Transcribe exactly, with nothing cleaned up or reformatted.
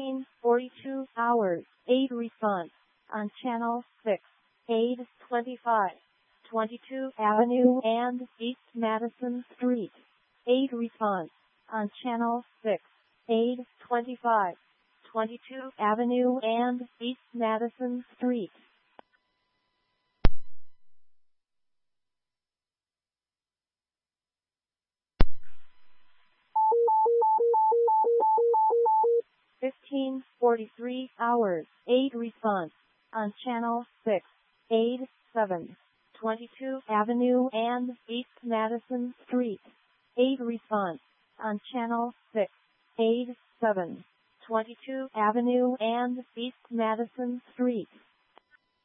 fifteen forty-two hours, aid response on channel six. Aid twenty-five twenty-two Avenue and East Madison Street. Aid response on channel six. Aid twenty-five twenty-two Avenue and East Madison Street. fifteen forty-three hours, aid response on channel six. Aid seven twenty-two Avenue and East Madison Street. Aid response on channel six. Aid seven twenty-two Avenue and East Madison Street.